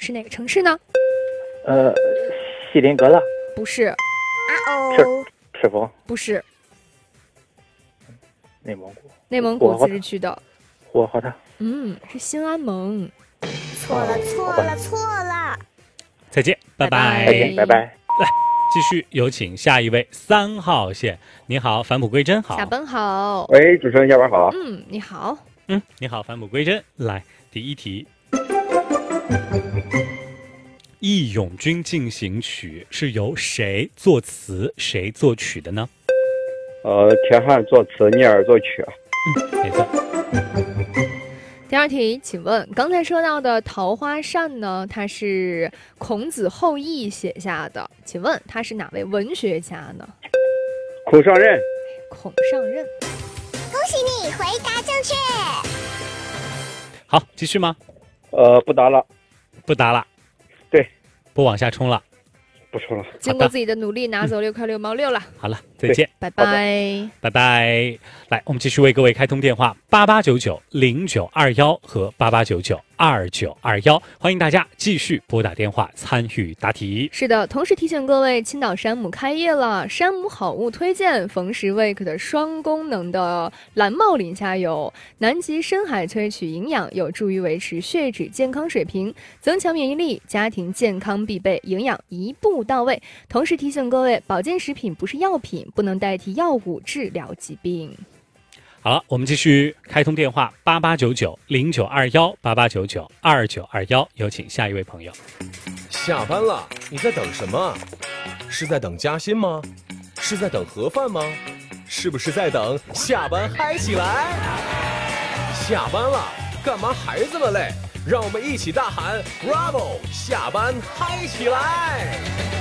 是哪个城市呢？ 锡林格勒。 不是。 赤峰。 不是。 内蒙古。 内蒙古自治区的。 呼和浩特。 是新安盟。 错了。 再见，拜拜。 再见，拜拜。 来，继续有请下一位3号线。你好，返璞归真好。 下班好。 喂，主持人下班好。 你好。 你好，返璞归真。来，第一题。义勇军进行曲是由谁作词谁作曲的呢？ 铁汉作词，聂耳作曲。 没错。 第二题，请问刚才说到的《桃花扇》呢，它是孔子后羿写下的，请问他是哪位文学家呢？ 孔尚任。 孔尚任。 恭喜你回答正确。 好，继续吗？ 不答了。 不答了。 对。 不往下冲了。 不冲了。 经过自己的努力，拿走6块6毛6了。 好了，再见， 拜拜， 拜拜。来，我们继续为各位开通电话88990921和88992921，欢迎大家继续拨打电话参与答题。 是的，同时提醒各位，青岛山姆开业了，山姆好物推荐冯氏 Wake 的双功能的蓝帽磷虾油，南极深海萃取营养，有助于维持血脂健康水平，增强免疫力，家庭健康必备，营养一步到位。同时提醒各位，保健食品不是药品，不能代替药物治疗疾病。 好了，我们继续开通电话8899092188992921，有请下一位朋友。 下班了，你在等什么？是在等加薪吗？是在等盒饭吗？是不是在等下班嗨起来？下班了，干嘛还这么累？让我们一起大喊 Bravo， 下班嗨起来！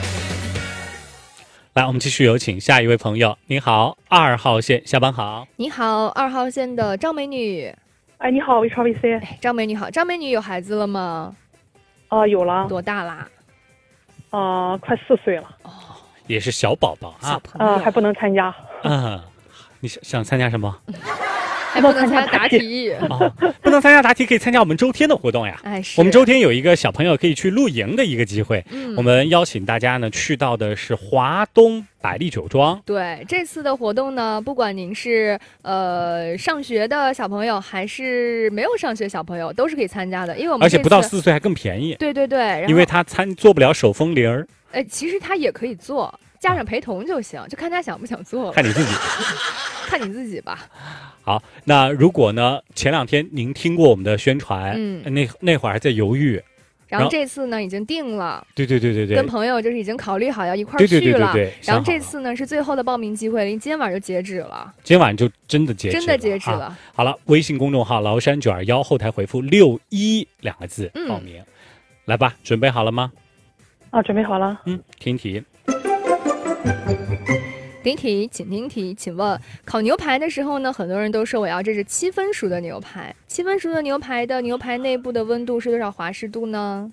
来，我们继续有请下一位朋友。你好，2号线，下班好。 你好，2号线的张美女。 哎，你好，微超 VC。 张美女好，张美女有孩子了吗？ 有了。 多大啦？ 快4岁了。 也是小宝宝啊。 小朋友还不能参加。 你想参加什么？ 还不能参加答题。 不能参加答题，可以参加我们周天的活动呀。我们周天有一个小朋友可以去露营的一个机会。我们邀请大家呢去到的是华东百丽酒庄。 对，这次的活动呢，不管您是上学的小朋友，还是没有上学小朋友，都是可以参加的。因为我们而且不到4岁还更便宜。 对对对， 因为他做不了手风铃儿。 其实他也可以做，家长陪同就行，就看他想不想做了。 看你自己。 看你自己吧。 好，那如果呢，前2天您听过我们的宣传，那会儿还在犹豫， 然后这次呢已经定了， 对， 跟朋友就是已经考虑好要一块儿去了， 对。 然后这次呢是最后的报名机会了，今天晚上就截止了， 今天晚上就真的截止了。 好了，微信公众号崂山921后台回复61两个字报名，来吧，准备好了吗？ 准备好了。 听题。 听题，请听题。请问烤牛排的时候呢，很多人都说我要这是7分熟的牛排。7分熟的牛排的牛排内部的温度是多少华氏度呢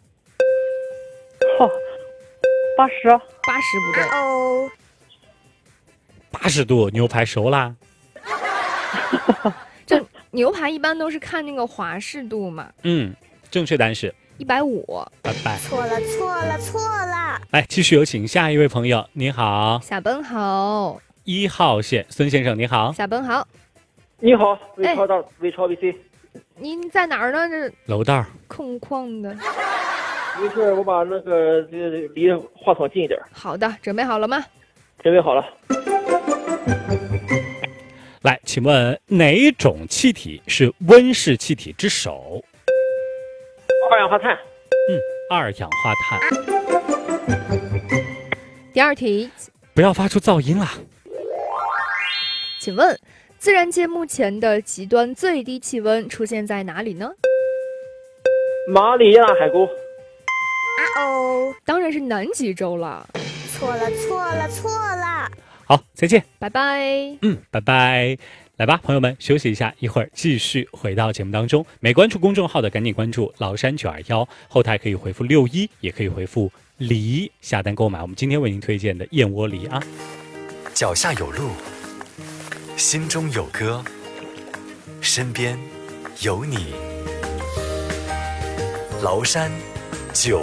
？80 不对。 80度牛排熟啦。 就牛排一般都是看那个华氏度嘛。 正确答案是 150。 拜拜。 错了。 来，继续有请下一位朋友。你好。 下班好。 1号线孙先生，你好。 下班好。 你好，微超 VC。 您在哪儿呢？这楼道空旷的。 没事，我把那个离话筒近一点。 好的，准备好了吗？ 准备好了。 来，请问哪种气体是温室气体之首？ 二氧化碳。 二氧化碳。 第2题， 不要发出噪音啦。 请问自然界目前的极端最低气温出现在哪里呢？ 马里亚海沟。 当然是南极洲了。 错了。 好，再见， 拜拜。 拜拜。来吧，朋友们，休息一下，一会儿继续回到节目当中。没关注公众号的，赶紧关注崂山921，后台可以回复61，也可以回复梨下单购买我们今天为您推荐的燕窝梨啊。 脚下有路，心中有歌，身边有你。崂山921。